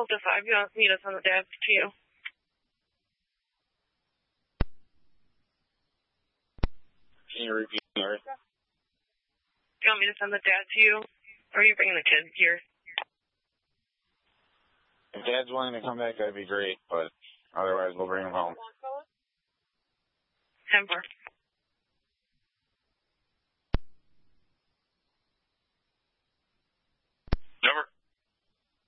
12 to 5. You want me to send the dad to you? Can you repeat yours? Do you want me to send the dad to you? Or are you bringing the kids here? If Dad's willing to come back, that'd be great, but otherwise we'll bring him home. 10-4.